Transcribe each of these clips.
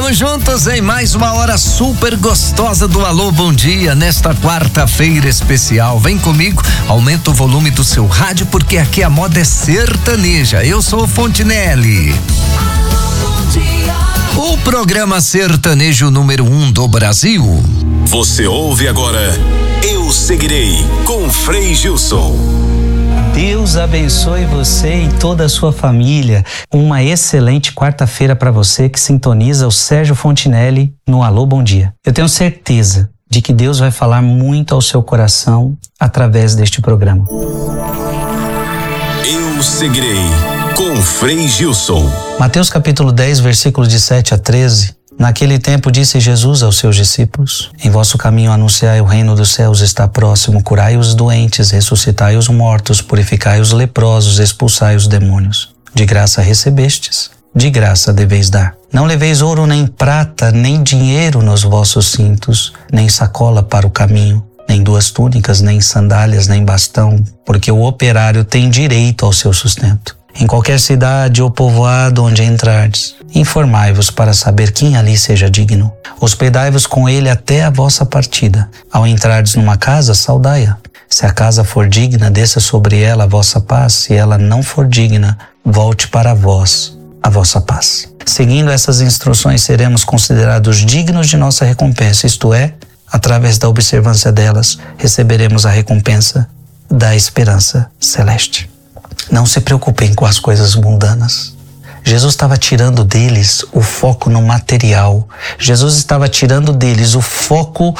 Estamos juntos em mais uma hora super gostosa do Alô Bom Dia, nesta quarta-feira especial. Vem comigo, aumenta o volume do seu rádio, porque aqui a moda é sertaneja. Eu sou o Fontinelli. O programa sertanejo número 1 do Brasil. Você ouve agora Eu Seguirei, com Frei Gilson. Deus abençoe você e toda a sua família. Uma excelente quarta-feira para você que sintoniza o Sérgio Fontinelli no Alô Bom Dia. Eu tenho certeza de que Deus vai falar muito ao seu coração através deste programa. Eu Seguirei, com Frei Gilson. Mateus capítulo 10, versículos de 7 a 13. Naquele tempo disse Jesus aos seus discípulos: em vosso caminho anunciai o reino dos céus está próximo, curai os doentes, ressuscitai os mortos, purificai os leprosos, expulsai os demônios. De graça recebestes, de graça deveis dar. Não leveis ouro nem prata, nem dinheiro nos vossos cintos, nem sacola para o caminho, nem duas túnicas, nem sandálias, nem bastão, porque o operário tem direito ao seu sustento. Em qualquer cidade ou povoado onde entrardes, informai-vos para saber quem ali seja digno. Hospedai-vos com ele até a vossa partida. Ao entrardes numa casa, saudai-a. Se a casa for digna, desça sobre ela a vossa paz. Se ela não for digna, volte para vós a vossa paz. Seguindo essas instruções, seremos considerados dignos de nossa recompensa, isto é, através da observância delas, receberemos a recompensa da esperança celeste. Não se preocupem com as coisas mundanas. Jesus estava tirando deles o foco no material. Jesus estava tirando deles o foco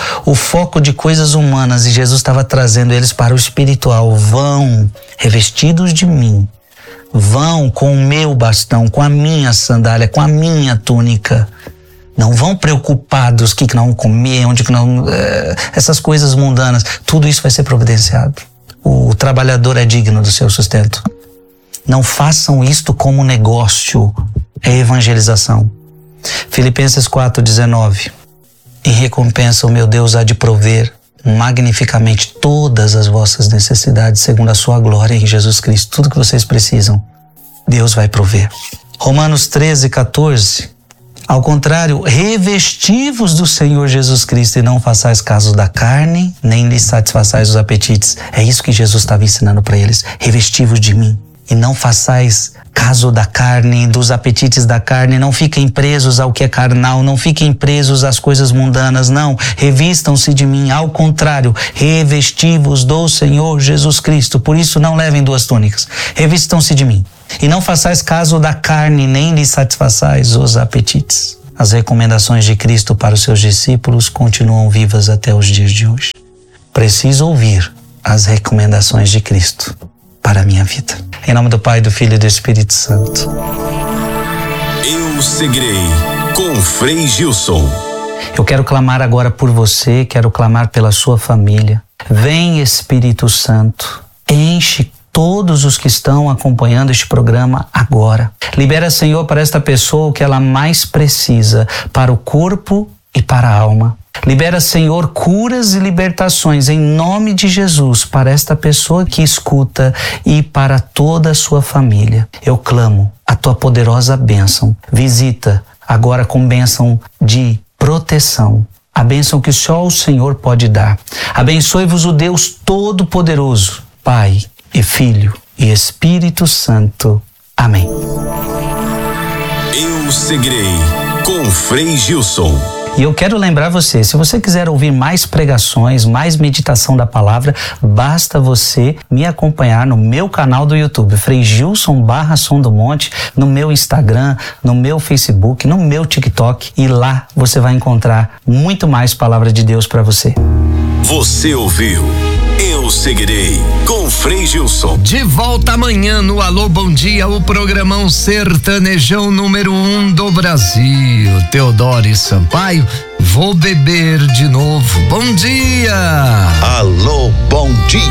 de coisas humanas, e Jesus estava trazendo eles para o espiritual. Vão revestidos de mim. Vão com o meu bastão, com a minha sandália, com a minha túnica. Não vão preocupados o que não comer, onde que não... essas coisas mundanas. Tudo isso vai ser providenciado. O trabalhador é digno do seu sustento. Não façam isto como negócio, é evangelização. Filipenses 4:19. Em recompensa o meu Deus há de prover magnificamente todas as vossas necessidades, segundo a sua glória em Jesus Cristo. Tudo que vocês precisam, Deus vai prover. Romanos 13:14. Ao contrário, revesti-vos do Senhor Jesus Cristo e não façais caso da carne, nem lhe satisfaçais os apetites. É isso que Jesus estava ensinando para eles. Revesti-vos de mim e não façais caso da carne, dos apetites da carne. Não fiquem presos ao que é carnal, não fiquem presos às coisas mundanas, não. Revistam-se de mim. Ao contrário, revesti-vos do Senhor Jesus Cristo. Por isso não levem duas túnicas. Revistam-se de mim. E não façais caso da carne, nem lhe satisfaçais os apetites. As recomendações de Cristo para os seus discípulos continuam vivas até os dias de hoje. Preciso ouvir as recomendações de Cristo para a minha vida. Em nome do Pai, do Filho e do Espírito Santo. Eu Seguirei, com Frei Gilson. Eu quero clamar agora por você, quero clamar pela sua família. Vem, Espírito Santo, enche todos os que estão acompanhando este programa agora. Libera, Senhor, para esta pessoa o que ela mais precisa, para o corpo e para a alma. Libera, Senhor, curas e libertações em nome de Jesus para esta pessoa que escuta e para toda a sua família. Eu clamo a tua poderosa bênção. Visita agora com bênção de proteção. A bênção que só o Senhor pode dar. Abençoe-vos o Deus Todo-Poderoso, Pai e Filho e Espírito Santo. Amém. Eu Seguirei, com Frei Gilson. E eu quero lembrar você, se você quiser ouvir mais pregações, mais meditação da palavra, basta você me acompanhar no meu canal do YouTube, Frei Gilson /Som do Monte, no meu Instagram, no meu Facebook, no meu TikTok, e lá você vai encontrar muito mais palavra de Deus para você. Você ouviu Eu Seguirei, com Frei Gilson. De volta amanhã no Alô Bom Dia, o programão sertanejão número 1 do Brasil. Teodoro Sampaio, vou beber de novo. Bom dia! Alô Bom Dia.